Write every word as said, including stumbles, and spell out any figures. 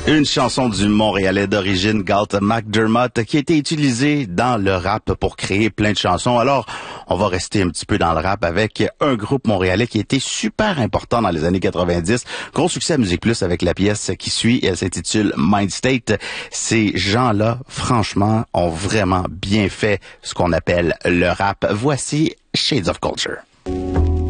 Une chanson du Montréalais d'origine Galt McDermott qui a été utilisée dans le rap pour créer plein de chansons. Alors, on va rester un petit peu dans le rap avec un groupe montréalais qui a été super important dans les années quatre-vingt-dix. Gros succès à Musique Plus avec la pièce qui suit. Elle s'intitule Mind State. Ces gens-là, franchement, ont vraiment bien fait ce qu'on appelle le rap. Voici Shades of Culture.